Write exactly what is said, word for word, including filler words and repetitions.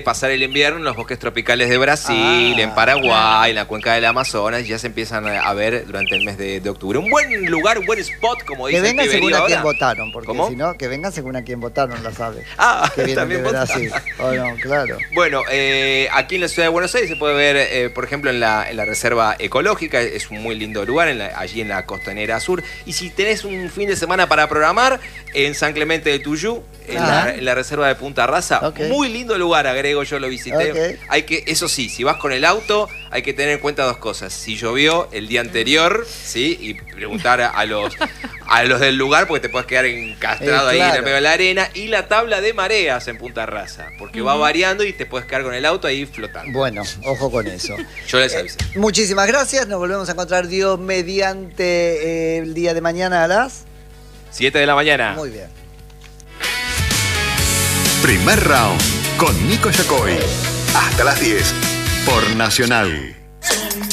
pasar el invierno en los bosques tropicales de Brasil, ah, en Paraguay, en la cuenca del Amazonas, y ya se empiezan a ver durante el mes de, de octubre. Un buen lugar, un buen spot, como dicen. Que vengan según a quién votaron, porque ¿Cómo? si no, que vengan según a quién votaron, la sabe. Ah, que también de Brasil. Oh, no, claro. Bueno, eh, aquí en la ciudad de Buenos Aires se puede ver, eh, por ejemplo, en la, en la Reserva Ecológica, es un muy lindo lugar, en la, allí en la Costanera Sur. Y si tenés un fin de semana para programar, en San Clemente de Tuyú, en, ah. la, en la Reserva de Punta Raza, okay. Muy lindo lugar, agrego, yo lo visité. Okay. Hay que, eso sí, si vas con el auto, hay que tener en cuenta dos cosas. Si llovió el día anterior, ¿sí? Y preguntar a los, a los del lugar, porque te puedes quedar encastrado eh, claro. ahí en el medio de la arena. Y la tabla de mareas en Punta Raza, porque uh-huh. va variando y te puedes quedar con el auto ahí flotando. Bueno, ojo con eso. Yo les aviso. Eh, muchísimas gracias. Nos volvemos a encontrar, Dios mediante, eh, el día de mañana a las siete de la mañana. Muy bien. Primer round con Nico Yacoy. Hasta las diez por Nacional.